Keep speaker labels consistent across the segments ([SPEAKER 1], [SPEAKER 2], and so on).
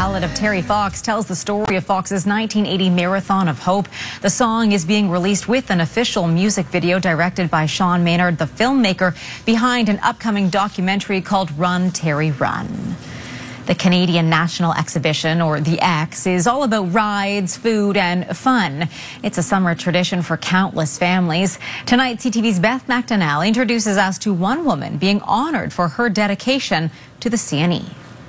[SPEAKER 1] Ballad of Terry Fox tells the story of Fox's 1980 Marathon of Hope. The song is being released with an official music video directed by Sean Maynard, the filmmaker behind an upcoming documentary called Run, Terry, Run. The Canadian National Exhibition, or the X, is all about rides, food, and fun. It's a summer tradition for countless families. Tonight, CTV's Beth McDonnell introduces us to one woman being honored for her dedication to the CNE.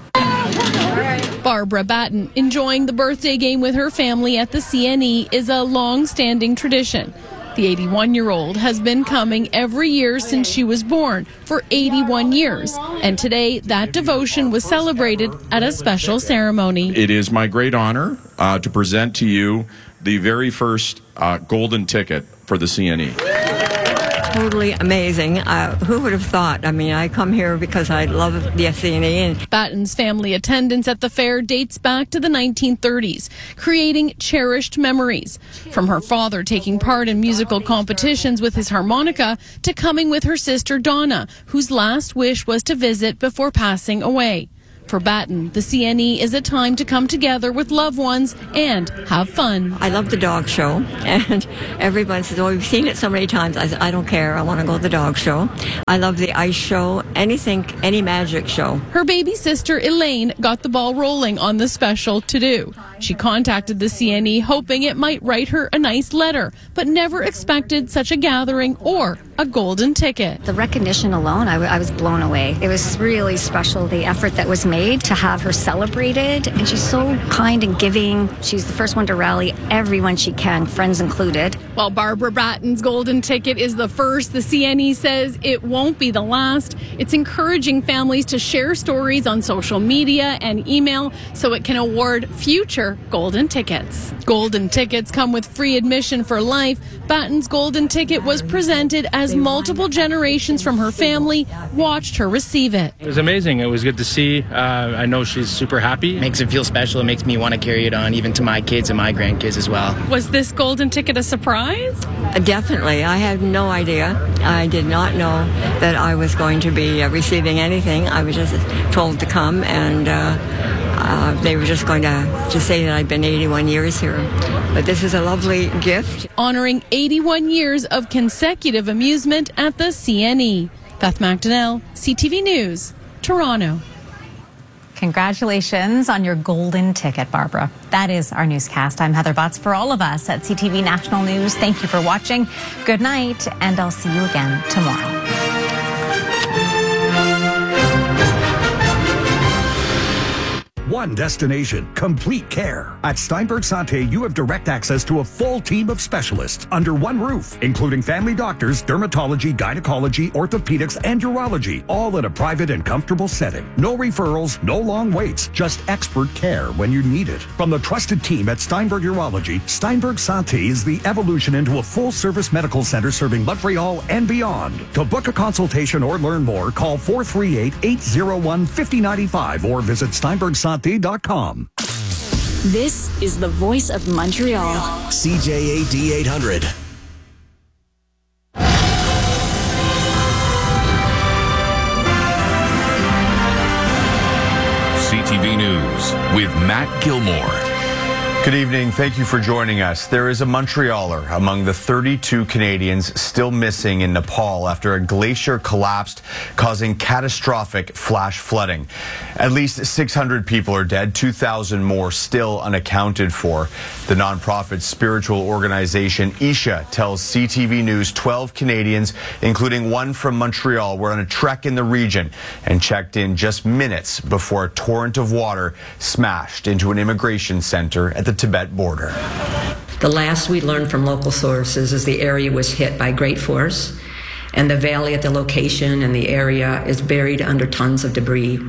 [SPEAKER 2] Barbara Batten enjoying the birthday game with her family at the CNE is a long-standing tradition. The 81-year-old has been coming every year since she was born for 81 years. And today, that devotion was celebrated at a special ceremony.
[SPEAKER 3] It is my great honor to present to you the very first golden ticket for the CNE.
[SPEAKER 4] Totally amazing. Who would have thought? I mean, I come here because I love the CNE.
[SPEAKER 2] Batten's family attendance at the fair dates back to the 1930s, creating cherished memories. From her father taking part in musical competitions with his harmonica to coming with her sister Donna, whose last wish was to visit before passing away. For Batten, the CNE is a time to come together with loved ones and have fun.
[SPEAKER 4] I love the dog show, and everyone says, oh, we've seen it so many times. I said, I don't care. I want to go to the dog show. I love the ice show, anything, any magic show.
[SPEAKER 2] Her baby sister, Elaine, got the ball rolling on the special to-do. She contacted the CNE hoping it might write her a nice letter, but never expected such a gathering or a golden ticket.
[SPEAKER 5] The recognition alone, I was blown away. It was really special, the effort that was made to have her celebrated, and she's so kind and giving. She's the first one to rally everyone she can, friends included.
[SPEAKER 2] While Barbara Batten's golden ticket is the first, the CNE says it won't be the last. It's encouraging families to share stories on social media and email so it can award future golden tickets. Golden tickets come with free admission for life. Batten's golden ticket was presented as multiple generations from her family watched her receive it.
[SPEAKER 6] It was amazing. It was good to see. I know she's super happy.
[SPEAKER 7] It makes it feel special. It makes me want to carry it on even to my kids and my grandkids as well.
[SPEAKER 2] Was this golden ticket a surprise?
[SPEAKER 4] Definitely. I had no idea. I did not know that I was going to be receiving anything. I was just told to come, and they were just going to say that I'd been 81 years here. But this is a lovely gift.
[SPEAKER 2] Honoring 81 years of consecutive amusement at the CNE. Beth McDonnell, CTV News, Toronto.
[SPEAKER 1] Congratulations on your golden ticket, Barbara. That is our newscast. I'm Heather Butts. For all of us at CTV National News, thank you for watching. Good night, and I'll see you again tomorrow.
[SPEAKER 8] One destination, complete care. At Steinberg Santé, you have direct access to a full team of specialists under one roof, including family doctors, dermatology, gynecology, orthopedics, and urology, all in a private and comfortable setting. No referrals, no long waits, just expert care when you need it. From the trusted team at Steinberg Urology, Steinberg Santé is the evolution into a full-service medical center serving Montreal and beyond. To book a consultation or learn more, call 438-801-5095 or visit steinbergsanté.com.
[SPEAKER 9] This is the voice of Montreal.
[SPEAKER 10] CJAD 800.
[SPEAKER 11] CTV News with Matt Gilmore.
[SPEAKER 12] Good evening. Thank you for joining us. There is a Montrealer among the 32 Canadians still missing in Nepal after a glacier collapsed, causing catastrophic flash flooding. At least 600 people are dead, 2,000 more still unaccounted for. The nonprofit spiritual organization Isha tells CTV News 12 Canadians, including one from Montreal, were on a trek in the region and checked in just minutes before a torrent of water smashed into an immigration center at the Tibet border.
[SPEAKER 13] The last we learned from local sources is the area was hit by great force, and the valley at the location and the area is buried under tons of debris.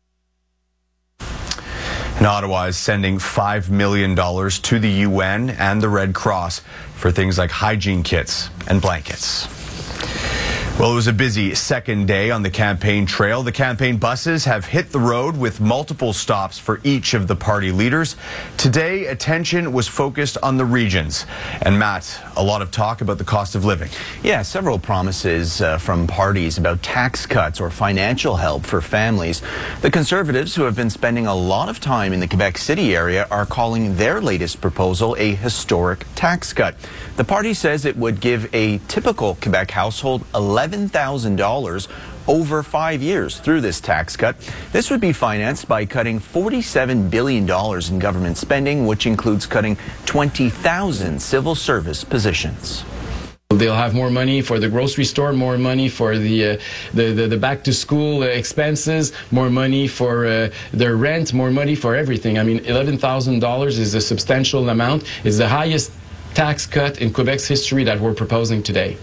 [SPEAKER 12] And Ottawa is sending $5 million to the UN and the Red Cross for things like hygiene kits and blankets. Well, it was a busy second day on the campaign trail. The campaign buses have hit the road with multiple stops for each of the party leaders. Today, attention was focused on the regions. And Matt, a lot of talk about the cost of living.
[SPEAKER 14] Yeah, several promises from parties about tax cuts or financial help for families. The Conservatives, who have been spending a lot of time in the Quebec City area, are calling their latest proposal a historic tax cut. The party says it would give a typical Quebec household $11,000 over 5 years through this tax cut. This would be financed by cutting $47 billion in government spending, which includes cutting 20,000 civil service positions.
[SPEAKER 6] They'll have more money for the grocery store, more money for the back-to-school expenses, more money for their rent, more money for everything. I mean, $11,000 is a substantial amount. It's the highest tax cut in Quebec's history that we're proposing today.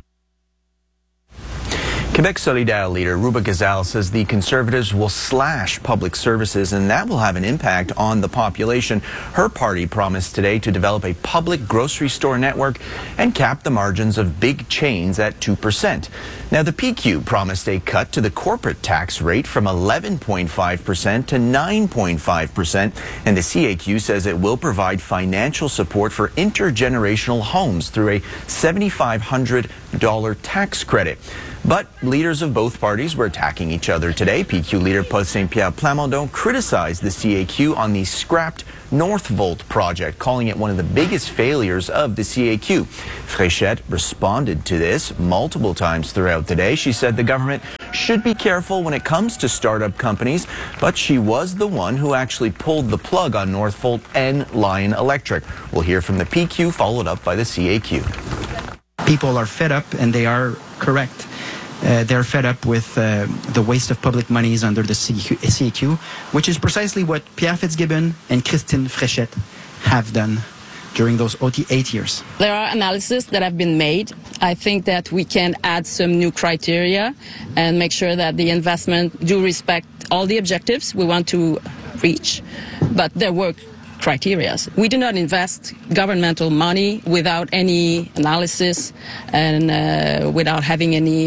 [SPEAKER 14] Quebec Solidaire leader Ruba Gazal says the Conservatives will slash public services, and that will have an impact on the population. Her party promised today to develop a public grocery store network and cap the margins of big chains at 2%. Now, the PQ promised a cut to the corporate tax rate from 11.5% to 9.5%, and the CAQ says it will provide financial support for intergenerational homes through a $7,500 tax credit. But leaders of both parties were attacking each other today. PQ leader Paul Saint-Pierre Plamondon criticized the CAQ on the scrapped Northvolt project, calling it one of the biggest failures of the CAQ. Fréchette responded to this multiple times throughout the day. She said the government should be careful when it comes to startup companies, but she was the one who actually pulled the plug on Northvolt and Lion Electric. We'll hear from the PQ, followed up by the CAQ.
[SPEAKER 15] People are fed up, and they are correct. They're fed up with the waste of public monies under the CAQ, which is precisely what Pierre Fitzgibbon and Christine Fréchette have done during those 8 years.
[SPEAKER 16] There are analyses that have been made. I think that we can add some new criteria and make sure that the investment do respect all the objectives we want to reach, but there were criteria. We do not invest governmental money without any analysis and without having any,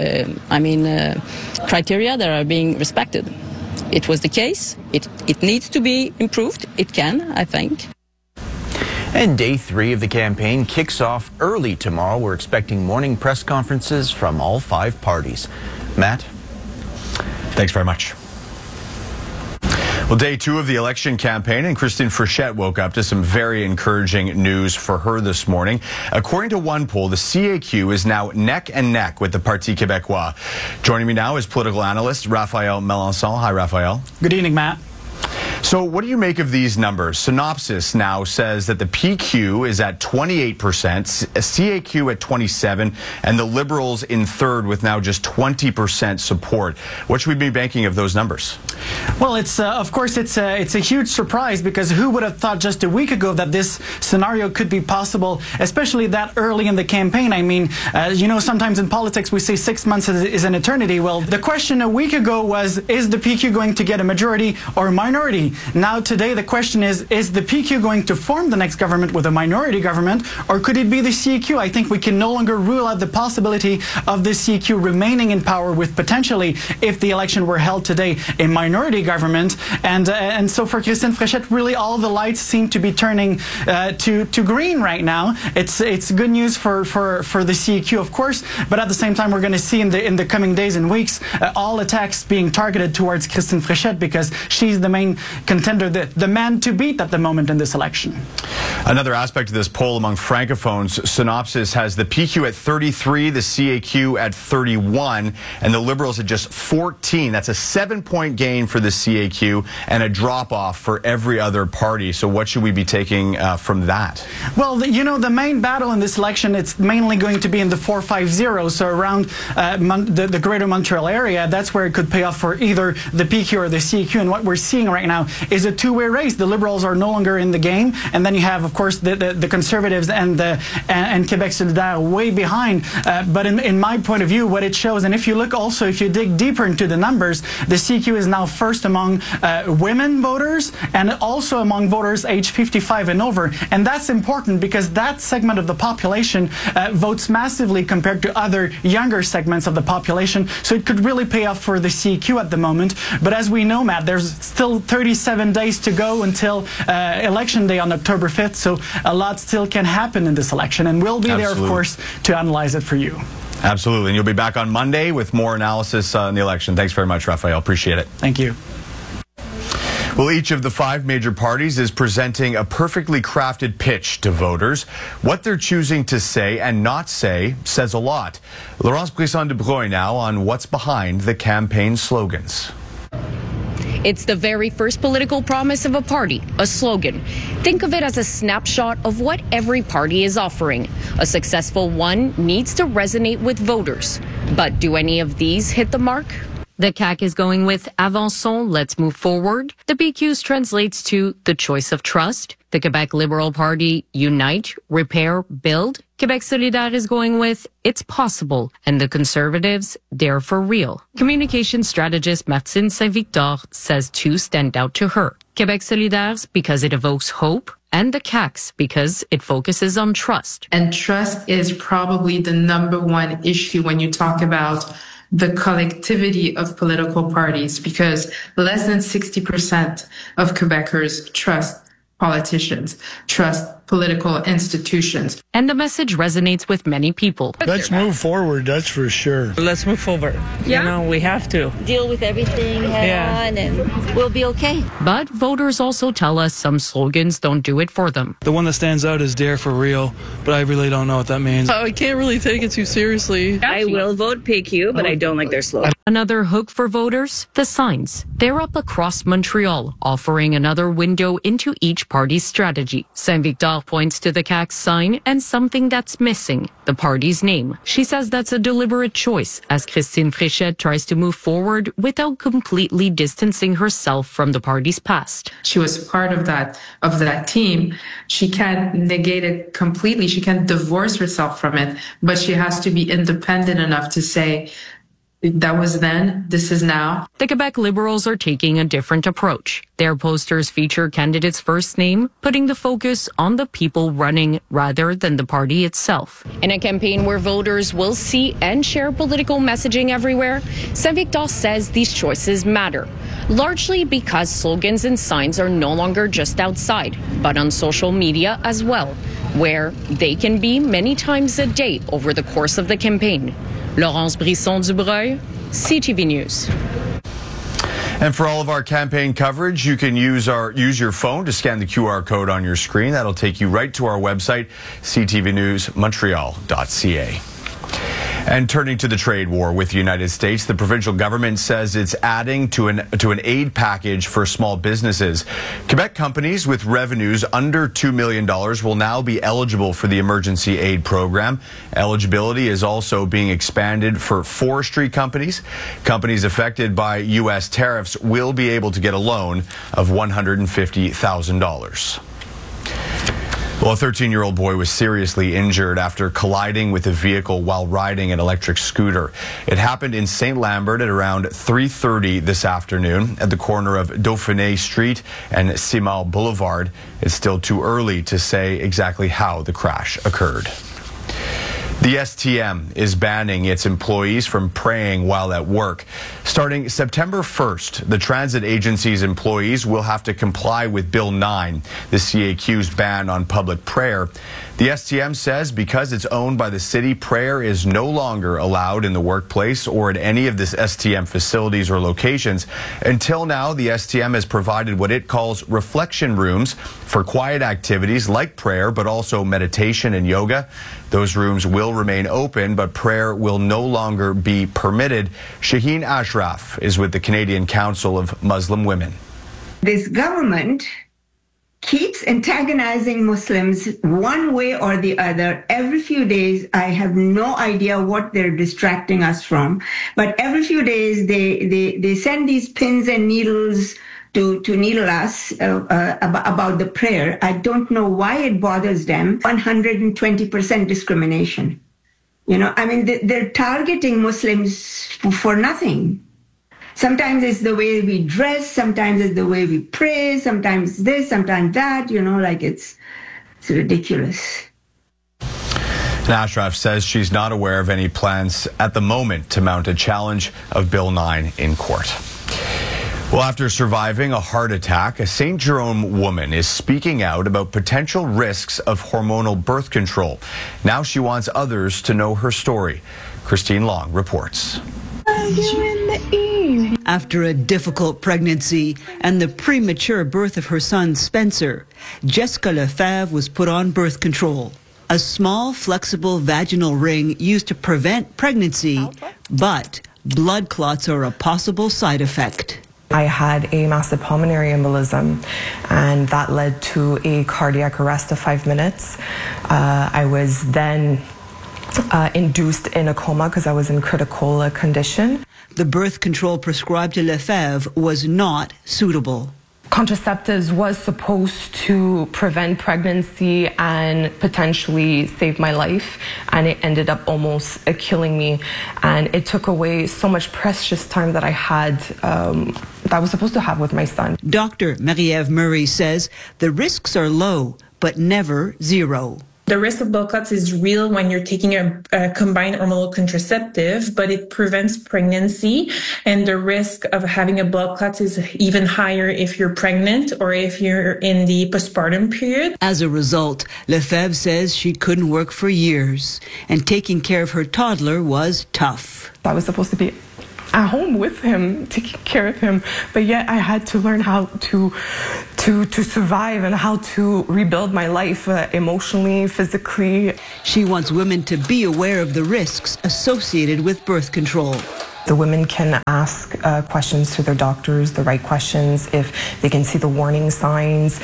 [SPEAKER 16] criteria that are being respected. It was the case. It needs to be improved. It can, I think.
[SPEAKER 14] And day 3 of the campaign kicks off early tomorrow. We're expecting morning press conferences from all 5 parties. Matt?
[SPEAKER 12] Thanks very much. Well, day 2 of the election campaign, and Christine Fréchette woke up to some very encouraging news for her this morning. According to one poll, the CAQ is now neck and neck with the Parti Québécois. Joining me now is political analyst Raphael Melançon. Hi, Raphael.
[SPEAKER 17] Good evening, Matt.
[SPEAKER 12] So what do you make of these numbers? Synopsis now says that the PQ is at 28%, CAQ at 27%, and the Liberals in third with now just 20% support. What should we be making of those numbers?
[SPEAKER 17] Well, of course it's a huge surprise, because who would have thought just a week ago that this scenario could be possible, especially that early in the campaign? I mean, sometimes in politics we say 6 months is an eternity. Well, the question a week ago was, is the PQ going to get a majority or a minority? Now today the question is the PQ going to form the next government with a minority government, or could it be the CAQ? I think we can no longer rule out the possibility of the CAQ remaining in power with potentially, if the election were held today, a minority government. And so for Christine Fréchette, really all the lights seem to be turning to green right now. It's good news for the CAQ, of course, but at the same time we're going to see in the coming days and weeks all attacks being targeted towards Christine Fréchette, because she's the main contender, the man to beat at the moment in this election.
[SPEAKER 12] Another aspect of this poll among francophones, Synopsis has the PQ at 33, the CAQ at 31, and the Liberals at just 14. That's a 7-point gain for the CAQ and a drop-off for every other party. So what should we be taking from that?
[SPEAKER 17] Well, the main battle in this election, it's mainly going to be in the 4-5-0, so around the greater Montreal area. That's where it could pay off for either the PQ or the CAQ, and what we're seeing right now is a two-way race. The Liberals are no longer in the game, and then you have, of course, the Conservatives and Québec Solidaire way behind. But in my point of view, what it shows, and if you look also, if you dig deeper into the numbers, the CQ is now first among women voters and also among voters aged 55 and over. And that's important because that segment of the population votes massively compared to other younger segments of the population. So it could really pay off for the CQ at the moment. But as we know, Matt, there's still 37 days to go until Election Day on October 5th. So a lot still can happen in this election. And we'll be there, of course, to analyze it for you.
[SPEAKER 12] Absolutely. And you'll be back on Monday with more analysis on the election. Thanks very much, Raphael. Appreciate it.
[SPEAKER 17] Thank you.
[SPEAKER 12] Well, each of the 5 major parties is presenting a perfectly crafted pitch to voters. What they're choosing to say and not say says a lot. Laurence Brisson-de-Broglie now on what's behind the campaign slogans.
[SPEAKER 18] It's the very first political promise of a party, a slogan. Think of it as a snapshot of what every party is offering. A successful one needs to resonate with voters. But do any of these hit the mark? The CAQ is going with Avançons, let's move forward. The PQ's translates to the choice of trust. The Quebec Liberal Party, unite, repair, build. Quebec Solidaire is going with it's possible. And the Conservatives, they're for real. Communication strategist Martine Saint-Victor says 2 stand out to her. Quebec Solidaire's because it evokes hope, and the CAQ's because it focuses on trust.
[SPEAKER 19] And trust is probably the #1 issue when you talk about the collectivity of political parties, because less than 60% of Quebecers trust politicians, trust political institutions.
[SPEAKER 18] And the message resonates with many people.
[SPEAKER 20] Let's move forward, that's for sure. Let's move forward.
[SPEAKER 18] Yeah.
[SPEAKER 20] You know, we have to.
[SPEAKER 21] Deal with everything head on and we'll be okay.
[SPEAKER 18] But voters also tell us some slogans don't do it for them.
[SPEAKER 20] The one that stands out is Dare for Real, but I really don't know what that means. I can't really take it too seriously.
[SPEAKER 22] I will vote PQ, but I don't like their slogan.
[SPEAKER 18] Another hook for voters, the signs. They're up across Montreal, offering another window into each party's strategy. Saint-Victor points to the CAQ sign and something that's missing, the party's name. She says that's a deliberate choice as Christine Fréchette tries to move forward without completely distancing herself from the party's past.
[SPEAKER 19] She was part of that team. She can't negate it completely. She can't divorce herself from it, but she has to be independent enough to say, that was then, this is now.
[SPEAKER 18] The Quebec Liberals are taking a different approach. Their posters feature candidates' first name, putting the focus on the people running rather than the party itself. In a campaign where voters will see and share political messaging everywhere, Saint-Victor says these choices matter, largely because slogans and signs are no longer just outside, but on social media as well, where they can be many times a day over the course of the campaign. Laurence Brisson-de-Broglie, CTV News.
[SPEAKER 12] And for all of our campaign coverage, you can use your phone to scan the QR code on your screen. That'll take you right to our website, ctvnewsmontreal.ca. And turning to the trade war with the United States, the provincial government says it's adding to an aid package for small businesses. Quebec companies with revenues under $2 million will now be eligible for the emergency aid program. Eligibility is also being expanded for forestry companies. Companies affected by U.S. tariffs will be able to get a loan of $150,000. Well, a 13-year-old boy was seriously injured after colliding with a vehicle while riding an electric scooter. It happened in St. Lambert at around 3:30 this afternoon at the corner of Dauphiné Street and Simard Boulevard. It's still too early to say exactly how the crash occurred. The STM is banning its employees from praying while at work. Starting September 1st, the transit agency's employees will have to comply with Bill 9, the CAQ's ban on public prayer. The STM says because it's owned by the city, prayer is no longer allowed in the workplace or at any of the STM facilities or locations. Until now, the STM has provided what it calls reflection rooms for quiet activities like prayer, but also meditation and yoga. Those rooms will remain open, but prayer will no longer be permitted. Shaheen Ashraf is with the Canadian Council of Muslim Women.
[SPEAKER 23] This government keeps antagonizing Muslims one way or the other. Every few days, I have no idea what they're distracting us from, but every few days they send these pins and needles to needle us about the prayer. I don't know why it bothers them. 120% discrimination. You know, I mean, they're targeting Muslims for nothing. Sometimes it's the way we dress, sometimes it's the way we pray, sometimes this, sometimes that, you know, like it's ridiculous.
[SPEAKER 12] Ashraf says she's not aware of any plans at the moment to mount a challenge of Bill 9 in court. Well, after surviving a heart attack, a St. Jerome woman is speaking out about potential risks of hormonal birth control. Now she wants others to know her story. Christine Long reports.
[SPEAKER 3] After a difficult pregnancy and the premature birth of her son, Spencer, Jessica Lefebvre was put on birth control, a small, flexible vaginal ring used to prevent pregnancy, but blood clots are a possible side effect.
[SPEAKER 5] I had a massive pulmonary embolism, and that led to a cardiac arrest of 5 minutes. I was then induced in a coma because I was in critical condition.
[SPEAKER 3] The birth control prescribed to Lefebvre was not suitable.
[SPEAKER 5] Contraceptives was supposed to prevent pregnancy and potentially save my life, and it ended up almost killing me. And it took away so much precious time that I had, that I was supposed to have with my son.
[SPEAKER 3] Dr. Marie-Ève Murray says the risks are low, but never zero.
[SPEAKER 7] The risk of blood clots is real when you're taking a combined hormonal contraceptive, but it prevents pregnancy. And the risk of having a blood clot is even higher if you're pregnant or if you're in the postpartum period.
[SPEAKER 3] As a result, Lefebvre says she couldn't work for years, and taking care of her toddler was tough.
[SPEAKER 5] I was supposed to be at home with him, taking care of him, but yet I had to learn how to survive and how to rebuild my life emotionally, physically.
[SPEAKER 3] She wants women to be aware of the risks associated with birth control.
[SPEAKER 5] The women can ask questions to their doctors, the right questions, if they can see the warning signs,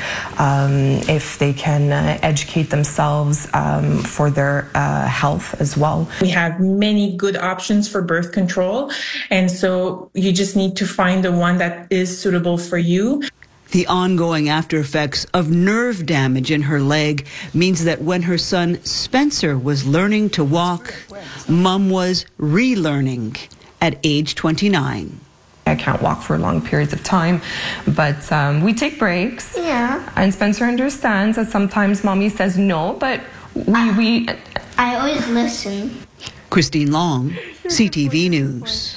[SPEAKER 5] if they can educate themselves for their health as well.
[SPEAKER 7] We have many good options for birth control, and so you just need to find the one that is suitable for you.
[SPEAKER 3] The ongoing after effects of nerve damage in her leg means that when her son Spencer was learning to walk, Mom was relearning at age 29.
[SPEAKER 5] I can't walk for long periods of time, but we take breaks.
[SPEAKER 24] Yeah.
[SPEAKER 5] And Spencer understands that sometimes Mommy says no, but we
[SPEAKER 24] I always listen.
[SPEAKER 3] Christine Long, CTV News.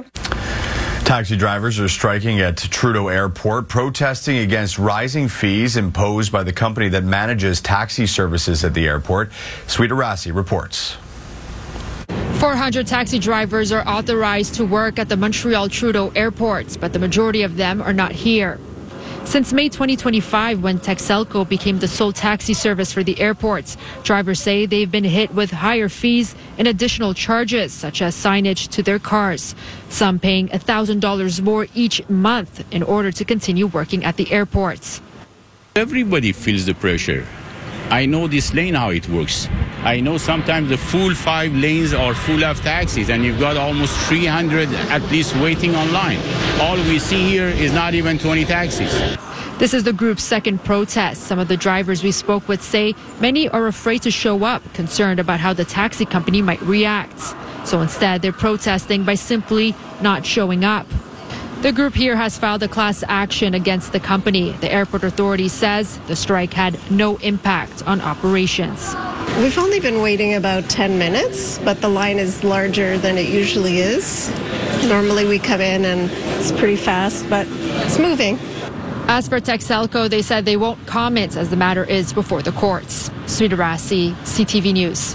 [SPEAKER 12] Taxi drivers are striking at Trudeau Airport, protesting against rising fees imposed by the company that manages taxi services at the airport. Sweeta Rassi reports.
[SPEAKER 25] 400 taxi drivers are authorized to work at the Montreal Trudeau Airport, but the majority of them are not here. Since May 2025, when Texelco became the sole taxi service for the airports, drivers say they've been hit with higher fees and additional charges, such as signage to their cars, some paying $1,000 more each month in order to continue working at the airports.
[SPEAKER 26] Everybody feels the pressure. I know this lane, how it works. I know sometimes the full 5 lanes are full of taxis, and you've got almost 300 at least waiting online. All we see here is not even 20 taxis.
[SPEAKER 25] This is the group's second protest. Some of the drivers we spoke with say many are afraid to show up, concerned about how the taxi company might react. So instead, they're protesting by simply not showing up. The group here has filed a class action against the company. The airport authority says the strike had no impact on operations.
[SPEAKER 27] We've only been waiting about 10 minutes, but the line is larger than it usually is. Normally we come in and it's pretty fast, but it's moving.
[SPEAKER 25] As for Texelco, they said they won't comment as the matter is before the courts. Sweeta Rassi, CTV News.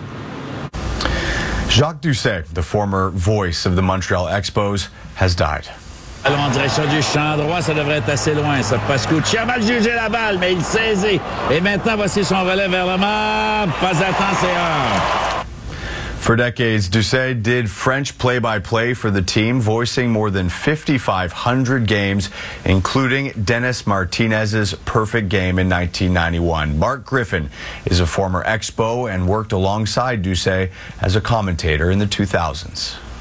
[SPEAKER 12] Jacques Doucet, the former voice of the Montreal Expos, has died.
[SPEAKER 28] En direction du champ droit, ça devrait être assez loin, ça. Pascucci a mal jugé la balle, mais il saisit. Et maintenant, voici son relais vers le mât. Pas attention.
[SPEAKER 12] For decades, Doucet did French play-by-play for the team, voicing more than 5,500 games, including Dennis Martinez's perfect game in 1991. Mark Griffin is a former Expo and worked alongside Doucet as a commentator in the 2000s.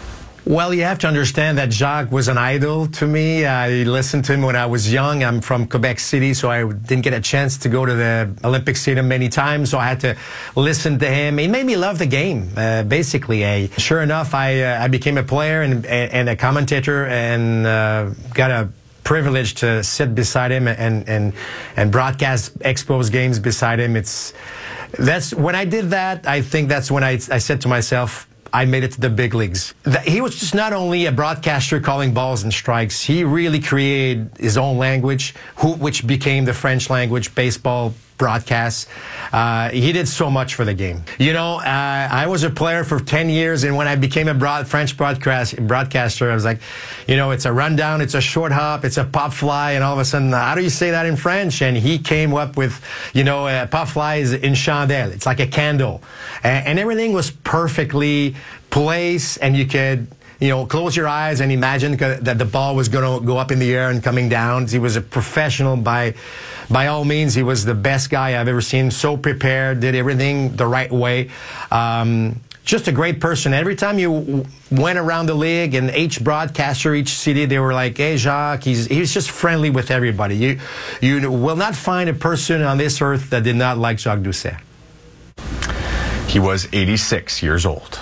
[SPEAKER 1] Well, you have to understand that Jacques was an idol to me. I listened to him when I was young. I'm from Quebec City, so I didn't get a chance to go to the Olympic Stadium many times, so I had to listen to him. He made me love the game, basically. Sure enough, I became a player and a commentator and got a privilege to sit beside him and broadcast Expos games beside him. That's when I did that, I think that's when I said to myself, I made it to the big leagues. He was just not only a broadcaster calling balls and strikes, he really created his own language, which became the French language, baseball broadcasts. He did so much for the game. You know, I was a player for 10 years, and when I became a French broadcaster, I was like, you know, it's a rundown, it's a short hop, it's a pop fly, and all of a sudden, how do you say that in French? And he came up with, you know, a pop fly is une chandelle. It's like a candle. And everything was perfectly placed, and you could, you know, close your eyes and imagine that the ball was going to go up in the air and coming down. He was a professional by all means. He was the best guy I've ever seen. So prepared, did everything the right way. Just a great person. Every time you went around the league, and each broadcaster, each city, they were like, hey, Jacques, he was just friendly with everybody. You will not find a person on this earth that did not like Jacques Doucet.
[SPEAKER 12] He was 86 years old.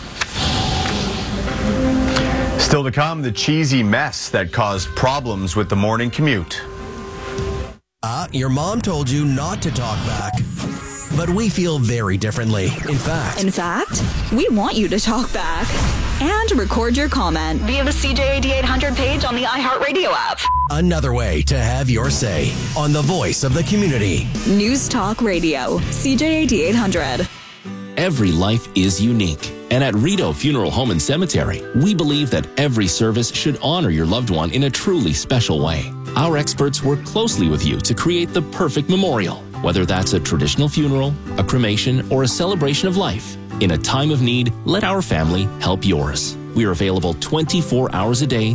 [SPEAKER 12] Still to come, the cheesy mess that caused problems with the morning commute.
[SPEAKER 2] Your mom told you not to talk back. But we feel very differently. In fact,
[SPEAKER 4] we want you to talk back and record your comment via the CJAD 800 page on the iHeartRadio app.
[SPEAKER 2] Another way to have your say on the voice of the community.
[SPEAKER 4] News Talk Radio, CJAD 800.
[SPEAKER 8] Every life is unique. And at Rideau Funeral Home and Cemetery, we believe that every service should honor your loved one in a truly special way. Our experts work closely with you to create the perfect memorial, whether that's a traditional funeral, a cremation, or a celebration of life. In a time of need, let our family help yours. We are available 24 hours a day,